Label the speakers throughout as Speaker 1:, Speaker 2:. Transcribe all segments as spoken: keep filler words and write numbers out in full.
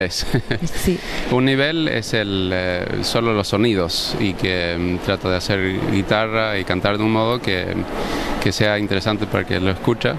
Speaker 1: Sí.
Speaker 2: Un nivel es el, eh, solo los sonidos y que um, trato de hacer guitarra y cantar de un modo que, que sea interesante para el que lo escucha.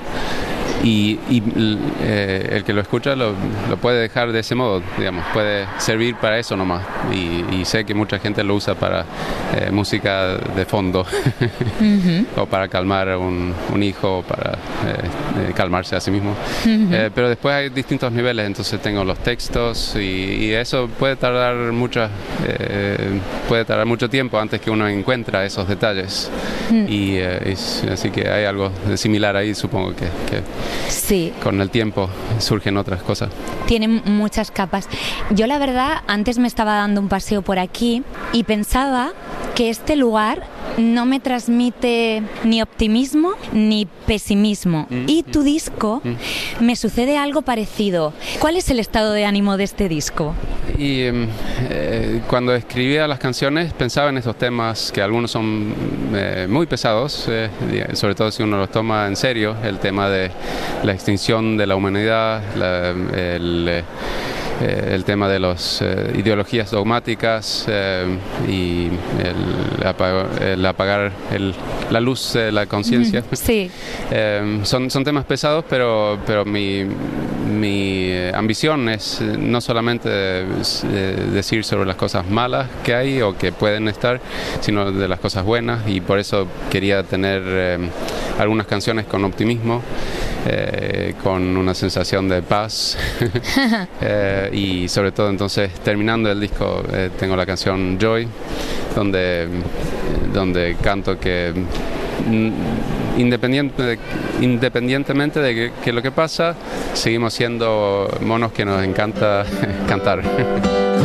Speaker 2: Y, y eh, el que lo escucha lo, lo puede dejar de ese modo, digamos, puede servir para eso nomás. Y, y sé que mucha gente lo usa para eh, música de fondo, uh-huh. o para calmar a un, un hijo, o para eh, eh, calmarse a sí mismo. Uh-huh. Eh, pero después hay distintos niveles, entonces tengo los textos y, y eso puede tardar mucho, eh, puede tardar mucho tiempo antes que uno encuentra esos detalles. Uh-huh. Y eh, es, así que hay algo similar ahí, supongo que, que
Speaker 1: sí.
Speaker 2: Con el tiempo surgen otras cosas.
Speaker 1: Tiene muchas capas. Yo la verdad, antes me estaba dando un paseo por aquí y pensaba que este lugar no me transmite ni optimismo ni pesimismo. Mm, y tu disco mm. me sucede algo parecido. ¿Cuál es el estado de ánimo de este disco?
Speaker 2: Y eh, cuando escribía las canciones pensaba en esos temas que algunos son eh, muy pesados, eh, sobre todo si uno los toma en serio, el tema de la extinción de la humanidad, la, el... Eh, el tema de las eh, ideologías dogmáticas eh, y el, apag el apagar el, la luz de la conciencia.
Speaker 1: Mm, sí.
Speaker 2: Eh, son, son temas pesados, pero, pero mi, mi ambición es no solamente de, de decir sobre las cosas malas que hay o que pueden estar, sino de las cosas buenas, y por eso quería tener eh, algunas canciones con optimismo. Eh, con una sensación de paz eh, y sobre todo entonces terminando el disco eh, tengo la canción Joy donde, donde canto que independiente de, independientemente de que, que lo que pasa seguimos siendo monos que nos encanta cantar.